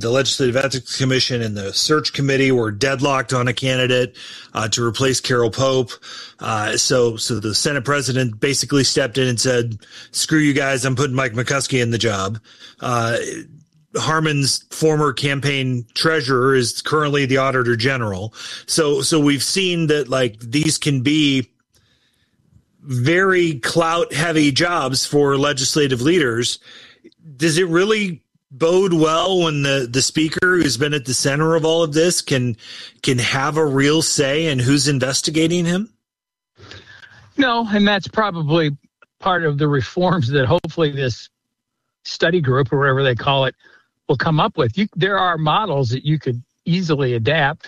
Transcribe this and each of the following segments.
the Legislative Ethics Commission and the search committee were deadlocked on a candidate to replace Carol Pope. So the Senate president basically stepped in and said, "Screw you guys! I'm putting Mike McCuskey in the job." Harmon's former campaign treasurer is currently the auditor general. So we've seen that like these can be very clout heavy jobs for legislative leaders. Does it really bode well when the speaker, who's been at the center of all of this, can have a real say in who's investigating him? No, and that's probably part of the reforms that hopefully this study group, or whatever they call it, will come up with. There are models that you could easily adapt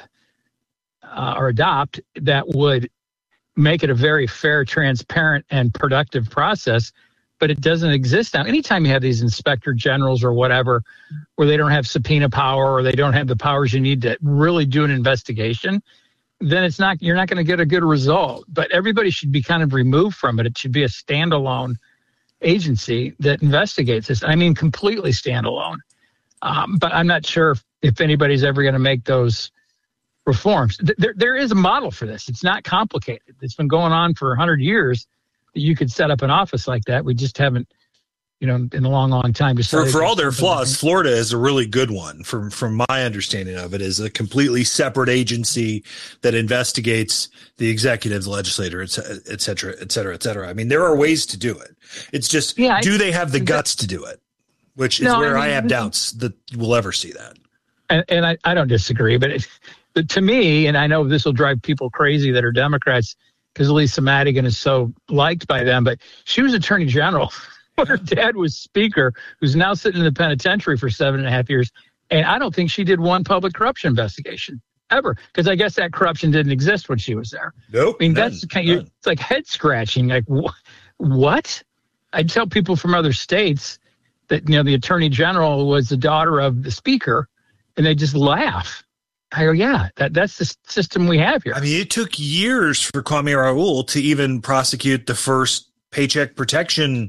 or adopt that would make it a very fair, transparent, and productive process, but it doesn't exist now. Anytime you have these inspector generals or whatever, where they don't have subpoena power or they don't have the powers you need to really do an investigation, then you're not going to get a good result. But everybody should be kind of removed from it. It should be a standalone agency that investigates this. I mean, completely standalone. But I'm not sure if anybody's ever going to make those reforms. There is a model for this. It's not complicated. It's been going on for 100 years that you could set up an office like that. We just haven't, in a long, long time. For all their flaws, Florida is a really good one. From my understanding of it, is a completely separate agency that investigates the executive, the legislator, et cetera, et cetera, et cetera. I mean, there are ways to do it. It's just, do they have the guts to do it? Which is where I have doubts that we'll ever see that. And I don't disagree, but to me, and I know this will drive people crazy that are Democrats, because Lisa Madigan is so liked by them, but she was attorney general when her dad was speaker, who's now sitting in the penitentiary for 7.5 years. And I don't think she did one public corruption investigation ever, because I guess that corruption didn't exist when she was there. Nope. I mean, that's it's like head scratching. Like, what? I tell people from other states that, the attorney general was the daughter of the speaker, and they just laugh. I go, yeah, that's the system we have here. I mean, it took years for Kwame Raoul to even prosecute the first Paycheck Protection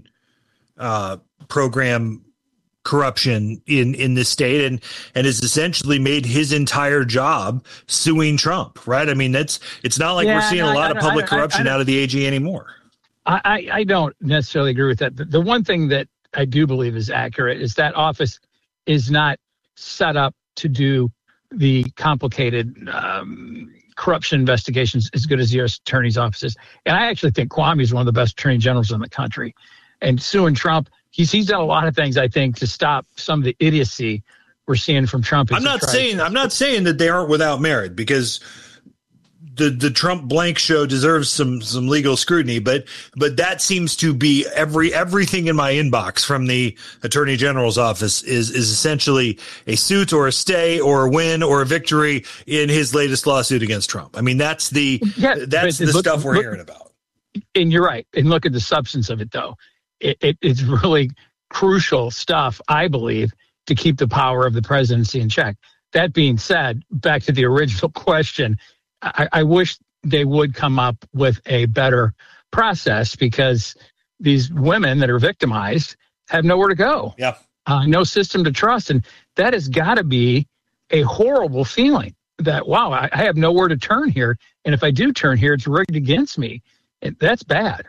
program corruption in this state, and has essentially made his entire job suing Trump, right? I mean, it's not like we're seeing a lot of public corruption out of the AG anymore. I don't necessarily agree with that. The one thing that I do believe is accurate is that office is not set up to do the complicated corruption investigations as good as the U.S. Attorney's Office is. And I actually think Kwame is one of the best attorney generals in the country. And suing Trump, he's done a lot of things, I think, to stop some of the idiocy we're seeing from Trump. I'm not saying that they aren't without merit, because the Trump blank show deserves some legal scrutiny, but that seems to be everything in my inbox from the Attorney General's office is essentially a suit or a stay or a win or a victory in his latest lawsuit against Trump. I mean, that's the stuff we're hearing about. And you're right. And look at the substance of it, though. It's really crucial stuff, I believe, to keep the power of the presidency in check. That being said, back to the original question, I wish they would come up with a better process, because these women that are victimized have nowhere to go. Yeah. No system to trust. And that has got to be a horrible feeling that, wow, I have nowhere to turn here. And if I do turn here, it's rigged against me. That's bad.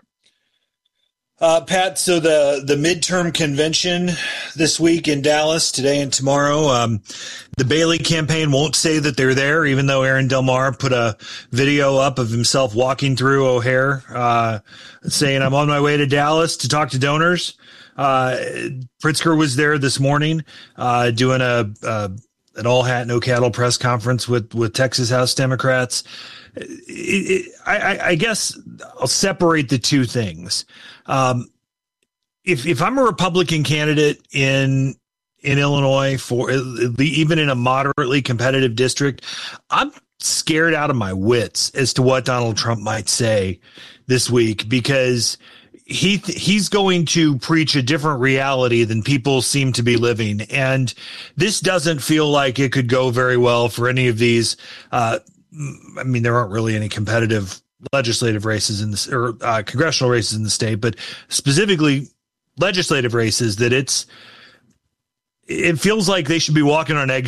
Pat, so the midterm convention this week in Dallas, today and tomorrow, the Bailey campaign won't say that they're there, even though Aaron Del Mar put a video up of himself walking through O'Hare, saying, "I'm on my way to Dallas to talk to donors." Pritzker was there this morning, doing an all hat, no cattle press conference with Texas House Democrats. I guess I'll separate the two things. If I'm a Republican candidate in Illinois, for even in a moderately competitive district, I'm scared out of my wits as to what Donald Trump might say this week, because he's going to preach a different reality than people seem to be living. And this doesn't feel like it could go very well for any of these. I mean, there aren't really any competitive legislative races in this, or congressional races in the state, but specifically legislative races, that it feels like they should be walking on eggshells